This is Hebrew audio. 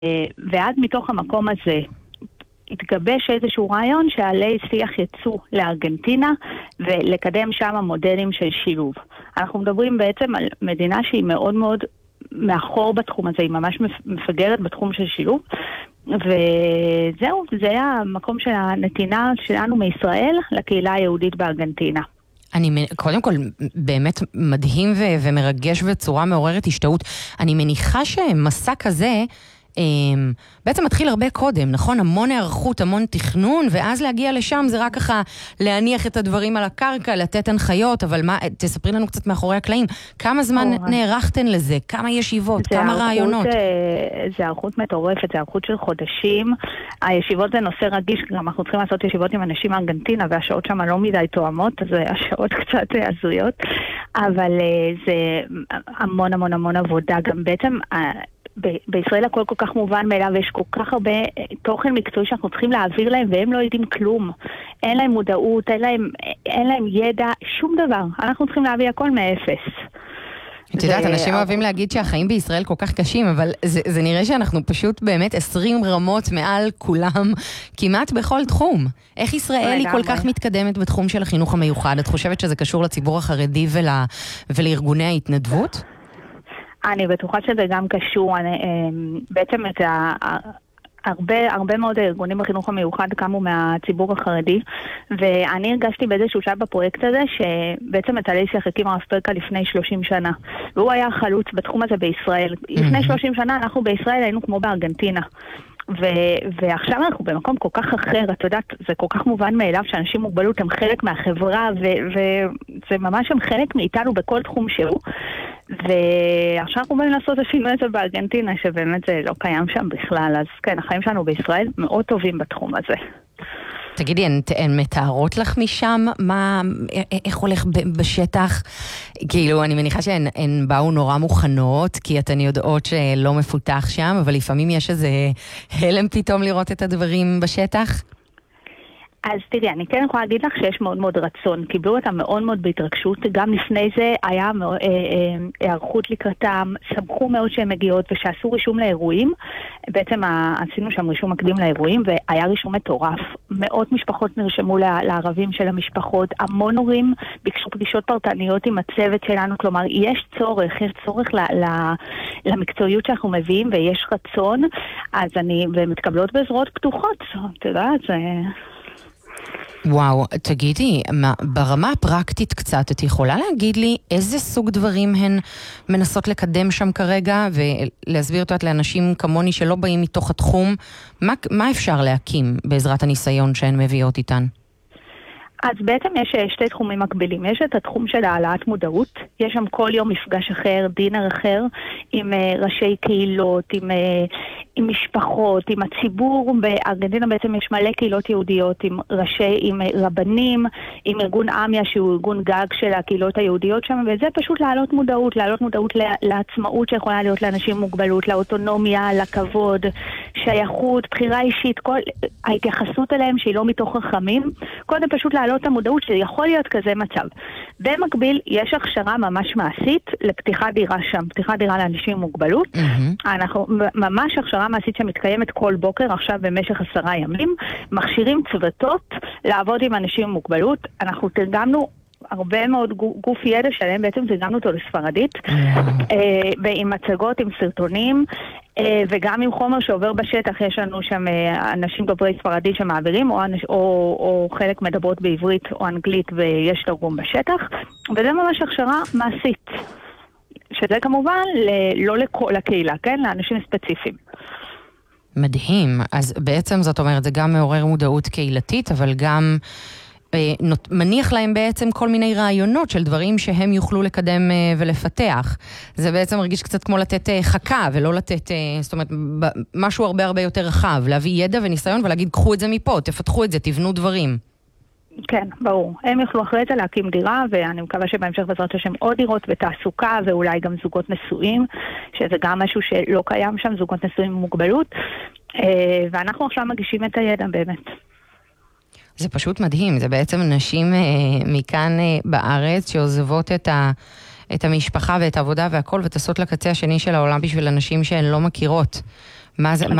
ואז מתוך המקום הזה התגבש איזשהו רעיון שעלי שיח יצאו לארגנטינה ולקדם שם מודלים של שילוב. אנחנו מדברים בעצם על מדינה שהיא מאוד מאוד מאחור בתחום הזה, היא ממש מפגרת בתחום של שילוב, וזהו, זה היה המקום של הנתינה שלנו מישראל לקהילה היהודית בארגנטינה. קודם כל, באמת מדהים ומרגש וצורה מעוררת השתאות. אני מניחה שמסע כזה בעצם מתחיל הרבה קודם, נכון? המון הערכות, המון תכנון, ואז להגיע לשם זה רק ככה להניח את הדברים על הקרקע, לתת הנחיות, אבל מה, תספרי לנו קצת מאחורי הקלעים, כמה זמן נערכתן לזה? כמה ישיבות? כמה רעיונות? זה הערכות מטורפת, זה הערכות של חודשים. הישיבות זה נושא רגיש, גם אנחנו צריכים לעשות ישיבות עם אנשים מארגנטינה, והשעות שם לא מדי תואמות, אז השעות קצת הזויות, אבל זה המון המון המון עבודה, גם בעצם בישראל הכל כל כך מובן מאליו, ויש כל כך הרבה תוכן מקצועי שאנחנו צריכים להעביר להם, והם לא יודעים כלום. אין להם מודעות, אין להם ידע, שום דבר. אנחנו צריכים להביא הכל מאפס. את יודעת, אנשים אוהבים להגיד שהחיים בישראל כל כך קשים, אבל זה נראה שאנחנו פשוט באמת 20 רמות מעל כולם, כמעט בכל תחום. איך ישראל היא כל כך מתקדמת בתחום של החינוך המיוחד? את חושבת שזה קשור לציבור החרדי ולארגוני ההתנדבות? אני בטוחה שזה גם קשור, בעצם הרבה מאוד ארגונים בחינוך המיוחד קמו מהציבור החרדי, ואני הרגשתי באיזשהו שלב בפרויקט הזה, שבעצם את עלי שיח הקים הרב פרקה לפני 30 שנה, והוא היה חלוץ בתחום הזה בישראל. לפני 30 שנה אנחנו בישראל היינו כמו בארגנטינה. ועכשיו אנחנו במקום כל כך אחר, את יודעת, זה כל כך מובן מאליו שאנשים מוגבלות הם חלק מהחברה, וזה ממש הם חלק מאיתנו בכל תחום שהוא. ועכשיו אנחנו באים לעשות השינוי הזה בארגנטינה, שבאמת זה לא קיים שם בכלל, אז כן, החיים שלנו בישראל מאוד טובים בתחום הזה. תגידי, הן מתארות לך משם? איך הולך בשטח? כאילו, אני מניחה שהן באו נורא מוכנות, כי אתן יודעות שלא מפותח שם, אבל לפעמים יש איזה הלם פתאום לראות את הדברים בשטח? אז תראי, אני כן יכולה להגיד לך שיש מאוד מאוד רצון. קיבלו אותם מאוד מאוד בהתרגשות. גם לפני זה היה הערכות לקראתם, סמכו מאוד שהן מגיעות ושעשו רישום לאירועים. בעצם עשינו שם רישום מקדים לאירועים והיה רישום מטורף. מאות משפחות נרשמו לערבים של המשפחות. המון הורים ביקשו פגישות פרטניות עם הצוות שלנו. כלומר, יש צורך למקצועיות שאנחנו מביאים ויש רצון. אז ומתקבלות בזרועות פתוחות. אתה יודעת, זה... וואו, תגידי, ברמה הפרקטית קצת, את יכולה להגיד לי איזה סוג דברים הן מנסות לקדם שם כרגע, ולהסביר אותת לאנשים כמוני שלא באים מתוך התחום, מה אפשר להקים בעזרת הניסיון שהן מביאות איתן? אז בעצם יש שתי תחומים מקבילים. יש את התחום של העלאת מודעות, יש שם כל יום מפגש אחר, דינר אחר, עם ראשי קהילות, עם משפחות, עם הציבור. בארגנטינה בעצם יש מלא קהילות יהודיות, עם רבנים, עם ארגון אמיה שהוא ארגון גג של הקהילות היהודיות שם, וזה פשוט להעלות מודעות לעצמאות שיכולה להיות לאנשים עם מוגבלות, לאוטונומיה, לכבוד, שייכות, בחירה אישית, כל ההתייחסות אליהם שהיא לא מתוך רחמים, קודם פשוט להעלות את המודעות שיכול להיות כזה מצב. במקביל יש הכשרה ממש מעשית לפתיחת דירה שם, פתיחת דירה לאנשים עם מוגבלות. אנחנו ממש הכשרה מעשית שמתקיימת כל בוקר עכשיו במשך 10 ימים, מכשירים צוותות לעבוד עם אנשים עם מוגבלות. אנחנו תרגמנו הרבה מאוד גוף ידע שלהם, בעצם תרגמנו אותו לספרדית, ועם מצגות, עם סרטונים, וגם עם חומר שעובר בשטח. יש לנו שם אנשים דוברי ספרדית שמעבירים, או חלק מדברות בעברית או אנגלית ויש תרגום בשטח, וזה ממש הכשרה מעשית, שזה כמובן לא לכל הקהילה, כן? לאנשים ספציפיים. מדהים. אז בעצם זאת אומרת, זה גם מעורר מודעות קהילתית, אבל גם מניח להם בעצם כל מיני רעיונות של דברים שהם יוכלו לקדם ולפתח. זה בעצם מרגיש קצת כמו לתת חכה ולא לתת, זאת אומרת, משהו הרבה הרבה יותר רחב, להביא ידע וניסיון ולהגיד, קחו את זה מפה, תפתחו את זה, תבנו דברים. כן, ברור. הם יוכלו אחרי זה להקים דירה, ואני מקווה שבהמשך בעזרת השם עוד דירות ותעסוקה, ואולי גם זוגות נשואים, שזה גם משהו שלא קיים שם, זוגות נשואים עם מוגבלות, ואנחנו עכשיו מגישים את הידע באמת. זה פשוט מדהים, זה בעצם נשים מכאן בארץ שעוזבות את המשפחה ואת העבודה והכל, וטסות לקצה השני של העולם בשביל אנשים שהן לא מכירות. מה